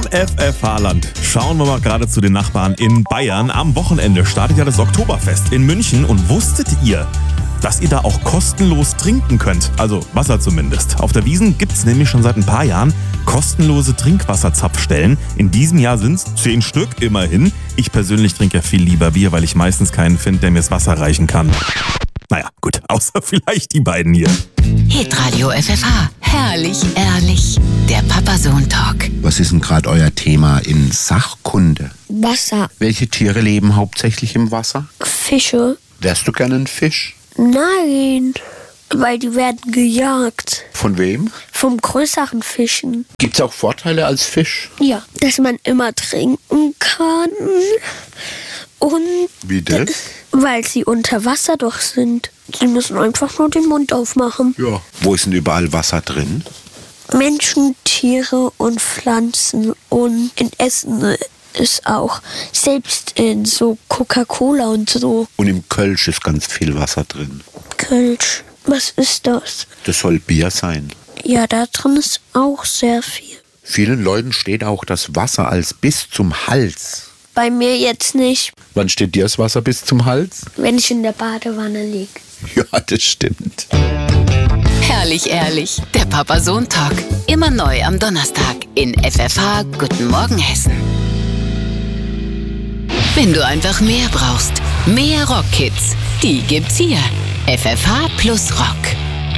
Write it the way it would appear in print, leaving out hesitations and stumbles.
FFH-Land. Schauen wir mal gerade zu den Nachbarn in Bayern. Am Wochenende startet ja das Oktoberfest in München. Und wusstet ihr, dass ihr da auch kostenlos trinken könnt? Also Wasser zumindest. Auf der Wiesn gibt's nämlich schon seit ein paar Jahren kostenlose Trinkwasserzapfstellen. In diesem Jahr sind's 10 Stück, immerhin. Ich persönlich trinke ja viel lieber Bier, weil ich meistens keinen finde, der mir das Wasser reichen kann. Naja, gut, außer vielleicht die beiden hier. Hitradio FFH. Herrlich, ehrlich. Der Papa-Sohn-Talk. Was ist denn gerade euer Thema in Sachkunde? Wasser. Welche Tiere leben hauptsächlich im Wasser? Fische. Wärst du gerne ein Fisch? Nein, weil die werden gejagt. Von wem? Vom größeren Fischen. Gibt's auch Vorteile als Fisch? Ja, dass man immer trinken kann. Und Wie das? weil sie unter Wasser doch sind. Sie müssen einfach nur den Mund aufmachen. Ja. Wo ist denn überall Wasser drin? Menschen, Tiere und Pflanzen. Und in Essen ist auch, selbst in so Coca-Cola und so. Und im Kölsch ist ganz viel Wasser drin. Kölsch. Was ist das? Das soll Bier sein. Ja, da drin ist auch sehr viel. Vielen Leuten steht auch das Wasser als bis zum Hals. Bei mir jetzt nicht, Wann steht dir das Wasser bis zum Hals? wenn ich in der Badewanne liege. Ja, das stimmt. Herrlich, ehrlich. Der Papa-Sohn-Talk. Immer neu am Donnerstag in FFH Guten Morgen Hessen. Wenn du einfach mehr brauchst, mehr Rockhits, die gibt's hier. FFH plus Rock.